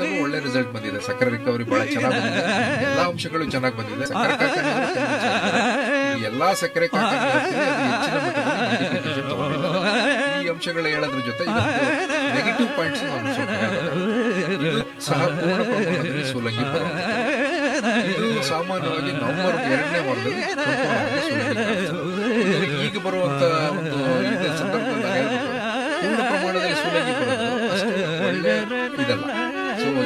ಟೆಸ್ಟಲ್ಲೂ ಒಳ್ಳೆ ರಿಸಲ್ಟ್ ಬಂದಿದೆ. ಸಕ್ಕರೆ ರಿಕವರಿ ಬಹಳ ಚೆನ್ನಾಗಿ ಬಂದಿದೆ. ಎಲ್ಲಾ ಅಂಶಗಳು ಚೆನ್ನಾಗಿ ಬಂದಿದೆ. ಸಕ್ಕರೆ ಕಾರ್ಖಾನೆಯವರು ಈ ಎಲ್ಲಾ ಸಕ್ಕರೆ ಕಾರ್ಖಾನೆಗಳಲ್ಲಿ ಹೆಚ್ಚಿನ ಮಟ್ಟದಲ್ಲಿ medication ತಗೊಂಡಿದ್ದಾರೆ. ಈ ಅಂಶಗಳು ಹೇಳೋದ್ರ ಜೊತೆ ನೆಗೆಟಿವ್ ಪಾಯಿಂಟ್ಸ್ ಇದು ಸಹ ಪೂರ್ಣ ಪ್ರಮಾಣದಲ್ಲಿ ಸೂಲಂಗಿ ಬರುವಂಥದ್ದು. ಇದು ಸಾಮಾನ್ಯವಾಗಿ ನವೆಂಬರ್ 2ನೇ ವಾರದಲ್ಲಿ ಸಂಪೂರ್ಣವಾಗಿ ಸೂಲಂಗಿ ಕಾಣಿಸ್ತದೆ. ಈಗ ಬರುವಂತ ಒಂದು ಸಂದರ್ಭದಲ್ಲಿ ಪೂರ್ಣ ಪ್ರಮಾಣದಲ್ಲಿ ಸೂಲಂಗಿ ಬರೋದು ಅಷ್ಟು ಒಳ್ಳೆ ಇದಲ್ಲ.